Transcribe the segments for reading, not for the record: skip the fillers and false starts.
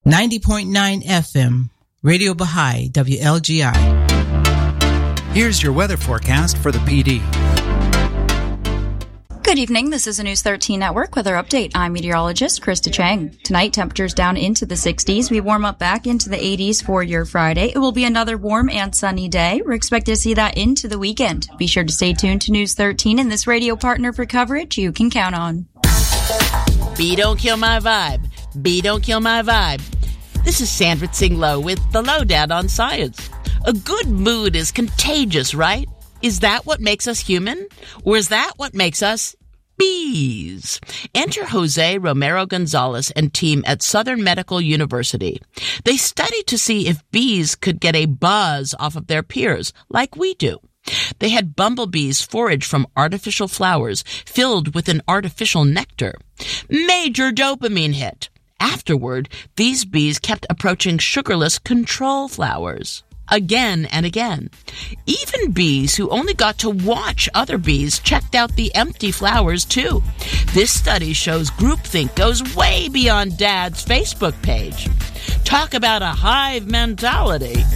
90.9 FM, Radio Baha'i, WLGI. Here's your weather forecast for the PD. Good evening. This is a News 13 Network weather update. I'm meteorologist Krista Chang. Tonight, temperatures down into the 60s. We warm up back into the 80s for your Friday. It will be another warm and sunny day. We're expected to see that into the weekend. Be sure to stay tuned to News 13 and this radio partner for coverage you can count on. B don't kill my vibe. B don't kill my vibe. This is Sandra Tsing-Loh with the Lowdown on Science. A good mood is contagious, right? Is that what makes us human? Or is that what makes us bees? Enter Jose Romero Gonzalez and team at Southern Medical University. They studied to see if bees could get a buzz off of their peers, like we do. They had bumblebees forage from artificial flowers filled with an artificial nectar. Major dopamine hit. Afterward, these bees kept approaching sugarless control flowers. Again and again. Even bees who only got to watch other bees checked out the empty flowers too. This study shows groupthink goes way beyond Dad's Facebook page. Talk about a hive mentality.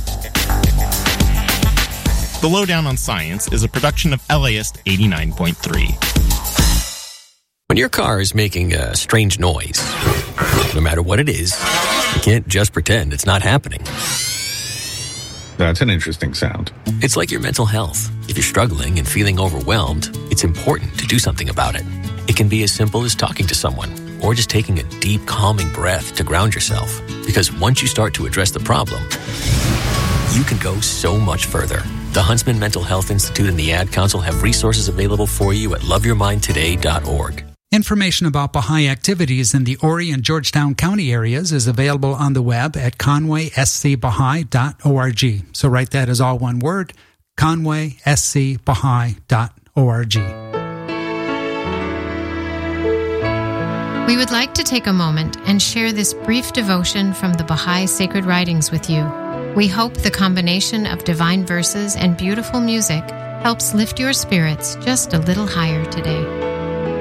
The Lowdown on Science is a production of LAist 89.3. When your car is making a strange noise, no matter what it is, you can't just pretend it's not happening. That's an interesting sound. It's like your mental health. If you're struggling and feeling overwhelmed, it's important to do something about it. It can be as simple as talking to someone or just taking a deep, calming breath to ground yourself. Because once you start to address the problem, you can go so much further. The Huntsman Mental Health Institute and the Ad Council have resources available for you at loveyourmindtoday.org. Information about Baha'i activities in the Horry and Georgetown County areas is available on the web at conwayscbaha'i.org. So write that as all one word, conwayscbaha'i.org. We would like to take a moment and share this brief devotion from the Baha'i Sacred Writings with you. We hope the combination of divine verses and beautiful music helps lift your spirits just a little higher today.